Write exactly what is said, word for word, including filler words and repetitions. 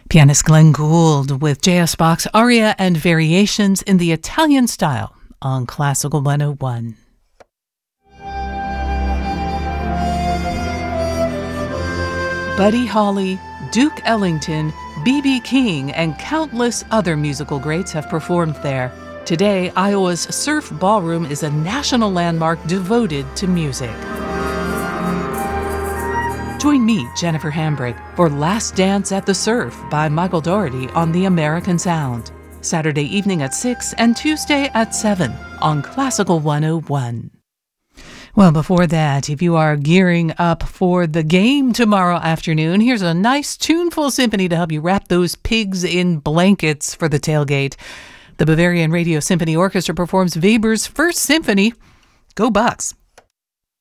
Pianist Glenn Gould with J S. Bach's aria and variations in the Italian style on Classical one oh one. Buddy Holly, Duke Ellington, B B. King, and countless other musical greats have performed there. Today, Iowa's Surf Ballroom is a national landmark devoted to music. Join me, Jennifer Hambrick, for Last Dance at the Surf by Michael Dougherty on the American Sound, Saturday evening at six and Tuesday at seven on Classical one oh one. Well, before that, if you are gearing up for the game tomorrow afternoon, here's a nice tuneful symphony to help you wrap those pigs in blankets for the tailgate. The Bavarian Radio Symphony Orchestra performs Weber's First Symphony. Go Bucks!